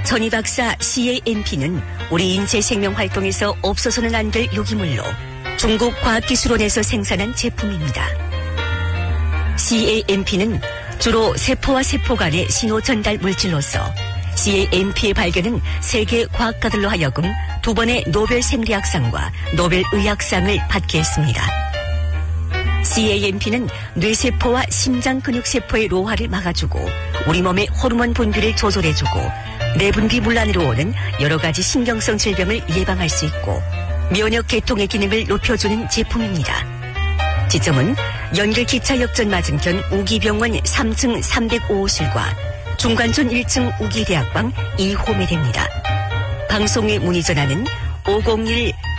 전희 박사 CAMP는 우리 인체 생명 활동에서 없어서는 안 될 유기물로 중국 과학기술원에서 생산한 제품입니다. CAMP는 주로 세포와 세포 간의 신호 전달 물질로서 CAMP의 발견은 세계 과학가들로 하여금 2번의 노벨 생리학상과 노벨 의학상을 받게 했습니다. CAMP는 뇌세포와 심장 근육세포의 노화를 막아주고 우리 몸의 호르몬 분비를 조절해주고 내분비 문란으로 오는 여러 가지 신경성 질병을 예방할 수 있고 면역 계통의 기능을 높여주는 제품입니다. 지점은 연결기차 역전 맞은편 우기병원 3층 305호실과 중관촌 1층 우기대학방 2호매대입니다. 방송에 문의 전화는